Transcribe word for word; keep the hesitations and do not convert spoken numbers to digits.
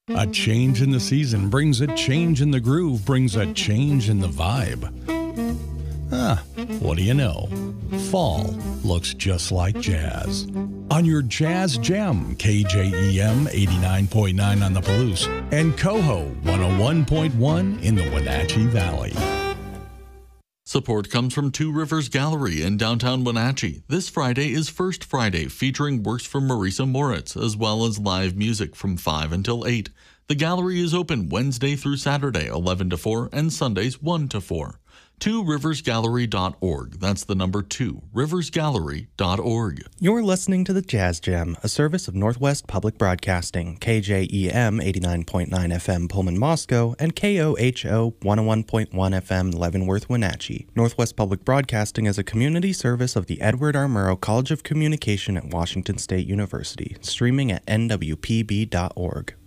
A change in the season brings a change in the groove, brings a change in the vibe. Ah, what do you know? Fall looks just like jazz. On your Jazz Jam, K J E M eighty-nine point nine on the Palouse and Coho one oh one point one in the Wenatchee Valley. Support comes from Two Rivers Gallery in downtown Wenatchee. This Friday is First Friday, featuring works from Marisa Moritz, as well as live music from five until eight. The gallery is open Wednesday through Saturday, eleven to four, and Sundays, one to four. two rivers gallery dot org. That's the number two, rivers gallery dot org. You're listening to the Jazz Jam, a service of Northwest Public Broadcasting, K J E M eighty-nine point nine F M Pullman, Moscow, and K O H O one oh one point one F M Leavenworth, Wenatchee. Northwest Public Broadcasting is a community service of the Edward R. Murrow College of Communication at Washington State University, streaming at N W P B dot org.